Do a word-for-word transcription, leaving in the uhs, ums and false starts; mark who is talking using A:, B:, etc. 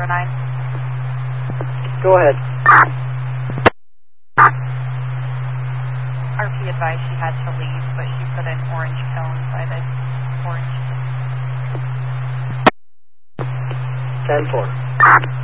A: zero nine.
B: Go ahead.
A: R P advised she had to leave, but she put an orange cone by the orange.
B: ten four.